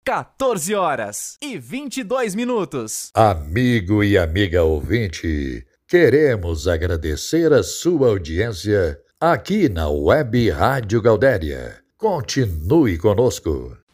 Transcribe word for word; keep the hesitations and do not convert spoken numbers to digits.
quatorze horas e vinte e dois minutos. Amigo e amiga ouvinte, queremos agradecer a sua audiência aqui na Web Rádio Gaudéria. Continue conosco.